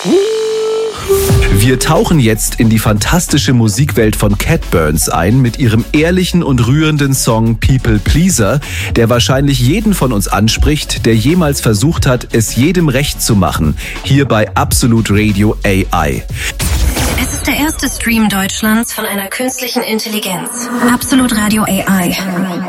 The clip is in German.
Wir tauchen jetzt in die fantastische Musikwelt von Cat Burns ein mit ihrem ehrlichen und rührenden Song People Pleaser, der wahrscheinlich jeden von uns anspricht, der jemals versucht hat, es jedem recht zu machen, hier bei Absolut Radio AI. Es ist der erste Stream Deutschlands von einer künstlichen Intelligenz. Absolut Radio AI.